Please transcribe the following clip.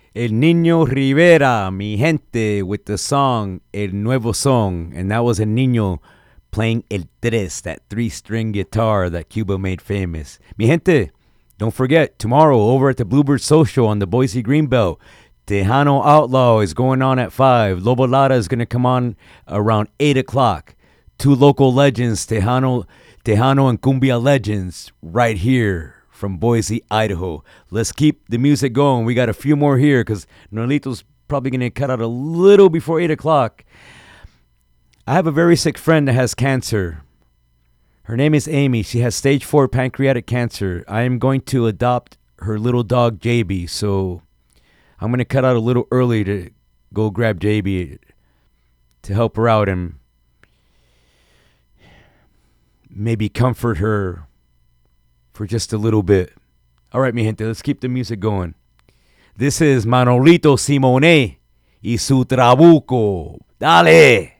El Niño Rivera, mi gente, with the song El Nuevo Song. And that was El Niño playing El Tres, that three-string guitar that Cuba made famous. Mi gente, don't forget, tomorrow over at the Bluebird Social on the Boise Greenbelt, Tejano Outlaw is going on at 5. Lobo Lara is going to come on around 8 o'clock. Two local legends, Tejano and Cumbia legends, right here from Boise, Idaho. Let's keep the music going. We got a few more here because Nolito's probably going to cut out a little before 8 o'clock. I have a very sick friend that has cancer. Her name is Amy. She has stage 4 pancreatic cancer. I am going to adopt her little dog, JB. So I'm going to cut out a little early to go grab JB to help her out and maybe comfort her for just a little bit. All right, mi gente, let's keep the music going. This is Manolito Simone y su Trabuco. Dale!